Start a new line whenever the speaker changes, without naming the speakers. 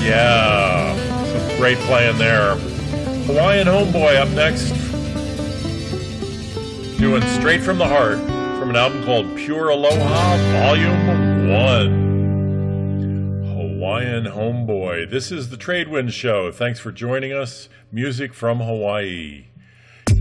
Yeah, some great playing there. Hawaiian Homeboy up next, doing Straight from the Heart from an album called Pure Aloha Volume 1. Hawaiian Homeboy. This is the Tradewind Show. Thanks for joining us. Music from Hawaii.